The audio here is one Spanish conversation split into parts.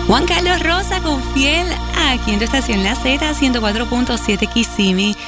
Juan Carlos Rosa con Fiel, aquí en tu estación La Z, 104.7 Kissimmee,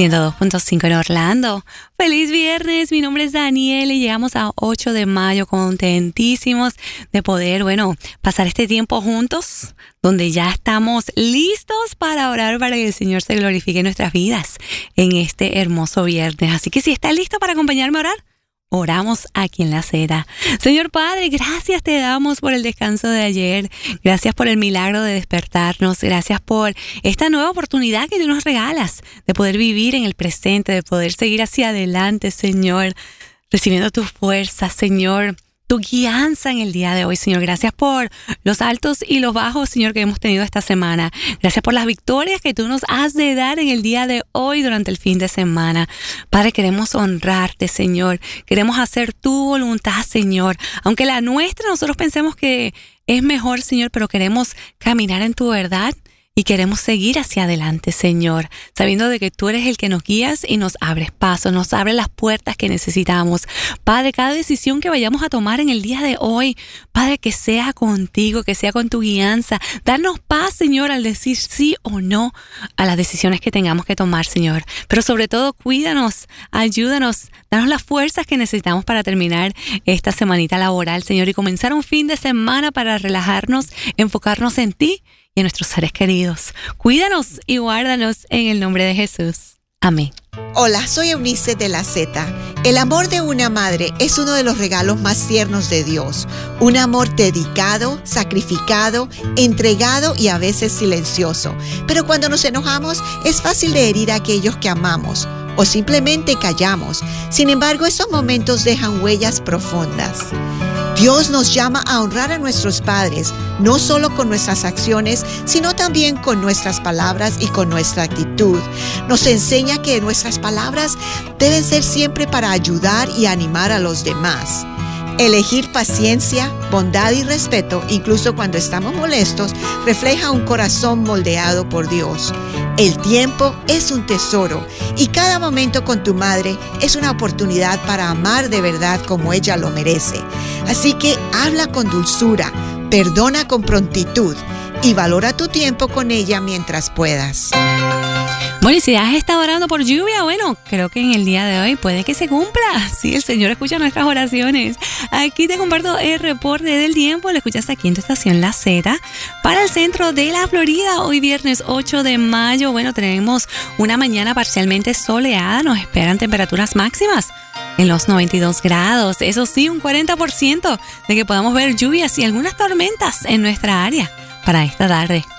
102.5 en Orlando. Feliz viernes, mi nombre es Daniel y llegamos a 8 de mayo contentísimos de poder, pasar este tiempo juntos, donde ya estamos listos para orar para que el Señor se glorifique en nuestras vidas en este hermoso viernes. Así que si estás listo para acompañarme a orar, oramos aquí en La Z. Señor Padre, gracias te damos por el descanso de ayer. Gracias por el milagro de despertarnos. Gracias por esta nueva oportunidad que tú nos regalas de poder vivir en el presente, de poder seguir hacia adelante, Señor, recibiendo tu fuerza, Señor, tu guianza en el día de hoy, Señor. Gracias por los altos y los bajos, Señor, que hemos tenido esta semana. Gracias por las victorias que tú nos has de dar en el día de hoy durante el fin de semana. Padre, queremos honrarte, Señor. Queremos hacer tu voluntad, Señor. Aunque la nuestra nosotros pensemos que es mejor, Señor, pero queremos caminar en tu verdad. Y queremos seguir hacia adelante, Señor, sabiendo de que tú eres el que nos guías y nos abres paso, nos abres las puertas que necesitamos. Padre, cada decisión que vayamos a tomar en el día de hoy, Padre, que sea contigo, que sea con tu guianza. Danos paz, Señor, al decir sí o no a las decisiones que tengamos que tomar, Señor. Pero sobre todo, cuídanos, ayúdanos, danos las fuerzas que necesitamos para terminar esta semanita laboral, Señor, y comenzar un fin de semana para relajarnos, enfocarnos en ti y a nuestros seres queridos. Cuídanos y guárdanos en el nombre de Jesús. Amén. Hola, soy Eunice de La Z. El amor de una madre es uno de los regalos más tiernos de Dios. Un amor dedicado, sacrificado, entregado y a veces silencioso. Pero cuando nos enojamos, es fácil de herir a aquellos que amamos o simplemente callamos. Sin embargo, esos momentos dejan huellas profundas. Dios nos llama a honrar a nuestros padres, no solo con nuestras acciones, sino también con nuestras palabras y con nuestra actitud. Nos enseña que nuestras palabras deben ser siempre para ayudar y animar a los demás. Elegir paciencia, bondad y respeto, incluso cuando estamos molestos, refleja un corazón moldeado por Dios. El tiempo es un tesoro y cada momento con tu madre es una oportunidad para amar de verdad como ella lo merece. Así que habla con dulzura, perdona con prontitud y valora tu tiempo con ella mientras puedas. Bueno, y si has estado orando por lluvia, creo que en el día de hoy puede que se cumpla. Sí, el Señor escucha nuestras oraciones. Aquí te comparto el reporte del tiempo. Lo escuchas aquí en tu estación La Z. Para el centro de la Florida, hoy viernes 8 de mayo, tenemos una mañana parcialmente soleada. Nos esperan temperaturas máximas en los 92 grados. Eso sí, un 40% de que podamos ver lluvias y algunas tormentas en nuestra área para esta tarde.